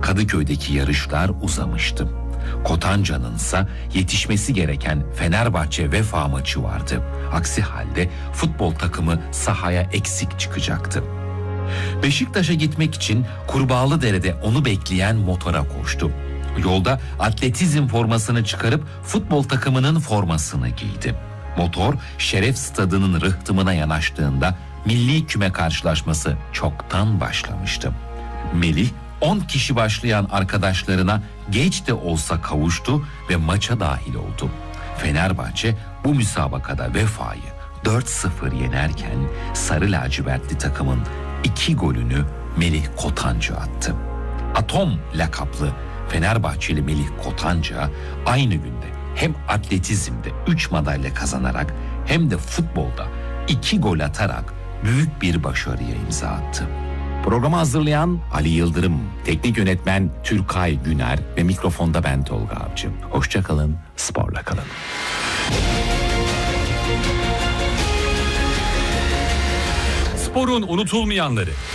Kadıköy'deki yarışlar uzamıştı. Kotanca'nın ise yetişmesi gereken Fenerbahçe Vefa maçı vardı. Aksi halde futbol takımı sahaya eksik çıkacaktı. Beşiktaş'a gitmek için Kurbağalıdere'de onu bekleyen motora koştu. Yolda atletizm formasını çıkarıp futbol takımının formasını giydi. Motor Şeref Stadı'nın rıhtımına yanaştığında milli küme karşılaşması çoktan başlamıştı. Melih 10 kişi başlayan arkadaşlarına geç de olsa kavuştu ve maça dahil oldu. Fenerbahçe bu müsabakada Vefa'yı 4-0 yenerken sarı lacivertli takımın 2 golünü Melih Kotanca attı. Atom lakaplı Fenerbahçeli Melih Kotanca aynı günde hem atletizmde 3 madalya kazanarak hem de futbolda 2 gol atarak büyük bir başarıya imza attı. Programı hazırlayan Ali Yıldırım, teknik yönetmen Türkay Güner ve mikrofonda ben Tolga Avcı. Hoşça kalın, sporla kalın. Sporun unutulmayanları.